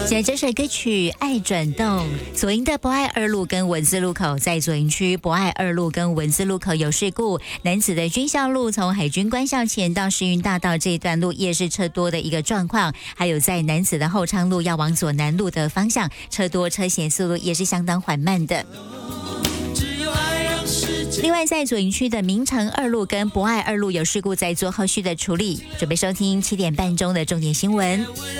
现在这首歌曲《爱转动》，左营的博爱二路跟文字路口，在左营区博爱二路跟文字路口有事故，南子的军校路从海军官校前到世运大道这一段路也是车多的一个状况，还有在南子的后昌路要往左南路的方向，车多车行速度也是相当缓慢的。另外在左营区的明城二路跟博爱二路有事故在做后续的处理，准备收听7点半钟的重点新闻。